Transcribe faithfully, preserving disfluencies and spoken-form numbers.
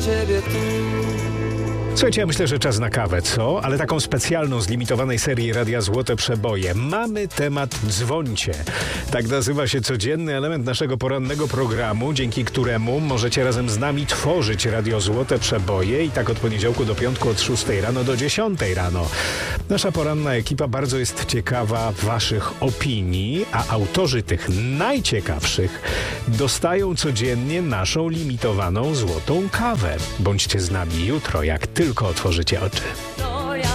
ciebie tu. Słuchajcie, ja myślę, że czas na kawę, co? Ale taką specjalną z limitowanej serii Radia Złote Przeboje. Mamy temat Dzwońcie. Tak nazywa się codzienny element naszego porannego programu, dzięki któremu możecie razem z nami tworzyć Radio Złote Przeboje i tak od poniedziałku do piątku od szóstej rano do dziesiątej rano. Nasza poranna ekipa bardzo jest ciekawa waszych opinii, a autorzy tych najciekawszych dostają codziennie naszą limitowaną złotą kawę. Bądźcie z nami jutro, jak tylko otworzycie oczy.